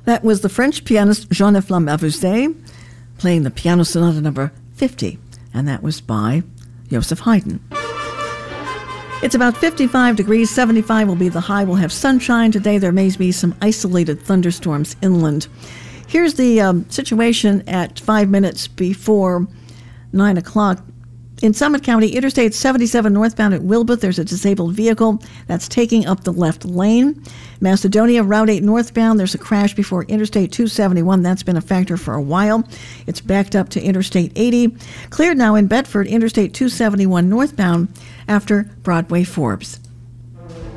That was the French pianist Jean-Yves Lamavuzet playing the Piano Sonata number 50, and that was by Joseph Haydn. It's about 55 degrees, 75 will be the high. We'll have sunshine today. There may be some isolated thunderstorms inland. Here's the situation at 5 minutes before 9 o'clock. In Summit County, Interstate 77 northbound at Wilbeth, there's a disabled vehicle that's taking up the left lane. Macedonia, Route 8 northbound, there's a crash before Interstate 271. That's been a factor for a while. It's backed up to Interstate 80. Cleared now in Bedford, Interstate 271 northbound after Broadway Forbes.